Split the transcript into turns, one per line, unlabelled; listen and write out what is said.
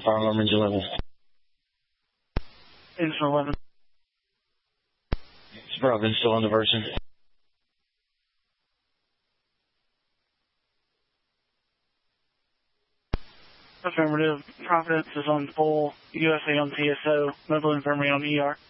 Long Range 11.
Engine 11.
It's Bravo, still on diversion.
Affirmative. Providence is on full. USA on TSO. Mobile Infirmary on ER.